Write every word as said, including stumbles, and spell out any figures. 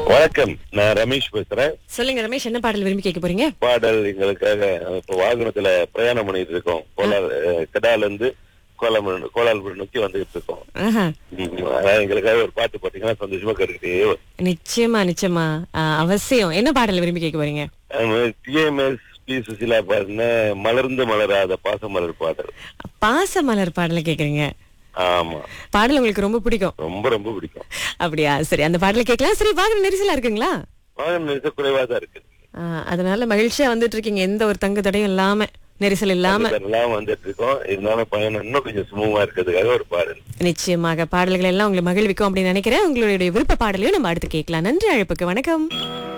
வணக்கம், நான் ரமேஷ் பேசுறேன். சொல்லுங்க ரமேஷ், என்ன பாடல் விரும்பி கேட்க போறீங்க? பாடல் எங்களுக்காக இப்ப வாகனத்துல பிரயாணம் பண்ணிட்டு இருக்கோம். கோலார் கடால இருந்து கோலாம கோலாலம்பூர் நோக்கி வந்துகிட்டு இருக்கோம். ஆஹா. ம், அதான் எங்களுக்காக ஒரு பாட்டு போட்டீங்கன்னா சந்தோஷமா கேட்டுக்கிட்டே வரும். நிச்சயமா நிச்சயமா ஆ, அவசியம். என்ன பாடல் விரும்பி கேட்க போறீங்க? டிஎம்எஸ் பி சுசிலா பாடின மலர்ந்து மலராத பாசமலர் பாடல். பாசமலர் பாடல கேக்குறீங்க? ஆமா, பாடல் உங்களுக்கு ரொம்ப பிடிக்கும்? ரொம்ப ரொம்ப பிடிக்கும். அப்படியா? சரி, அந்த பாடல கேட்கலாம். சரி, வாகன நெரிசலா இருக்குங்களா? வாகன நெரிசல் குறைவா தான் இருக்கு. ஆ, அதனால மகிழ்ச்சியா வந்துட்டு இருக்கீங்க, எந்த ஒரு தங்கு தடையும் இல்லாம, நெரிசல் இல்லாம. எல்லாம் வந்துட்டு இருக்கோம். இருந்தாலும் பயணம் இன்னும் கொஞ்சம் சுமூகமா இருக்கிறதுக்காக ஒரு பாடல். நிச்சயமாக பாடல்கள் எல்லாம் உங்களை மகிழ்விக்கும் அப்படின்னு நினைக்கிறேன். உங்களுடைய விருப்ப பாடலையும் நம்ம அடுத்து கேட்கலாம். நன்றி அழைப்புக்கு. வணக்கம்.